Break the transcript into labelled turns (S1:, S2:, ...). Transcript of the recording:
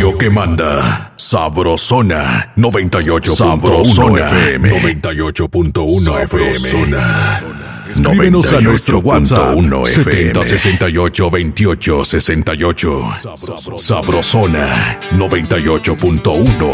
S1: radio que manda. Sabrosona 98.1 FM. 98.1 FM. Escríbenos a nuestro WhatsApp 7068282868. Sabrosona 98.1